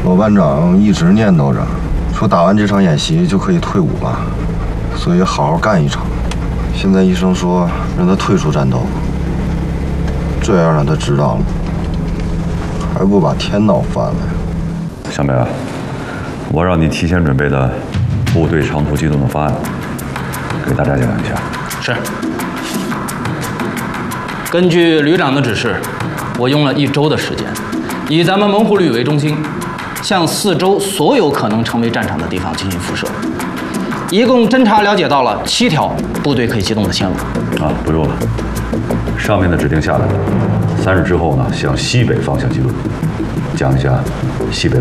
罗班长一直念叨着，说打完这场演习就可以退伍了，所以好好干一场。现在医生说让他退出战斗，这要让他知道了，还不把天闹翻了呀？ 小梅啊，我让你提前准备的部队长途机动的方案，给大家讲一下。 是。根据旅长的指示，我用了1周的时间，以咱们猛虎旅为中心，向4周所有可能成为战场的地方进行辐射。一共侦查了解到了7条部队可以机动的线路。 啊，不用了，上面的指令下来了，3日之后呢，向西北方向机动。讲一下西北